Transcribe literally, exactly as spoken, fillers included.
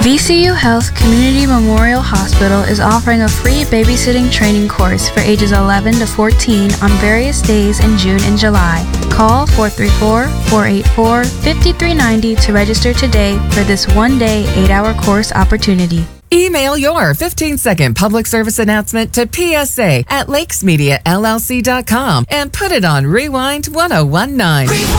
V C U Health Community Memorial Hospital is offering a free babysitting training course for ages eleven to fourteen on various days in June and July. Call four three four, four eight four, five three nine zero to register today for this one-day, eight-hour course opportunity. Email your fifteen-second public service announcement to P S A at lakes media L L C dot com and put it on Rewind ten nineteen.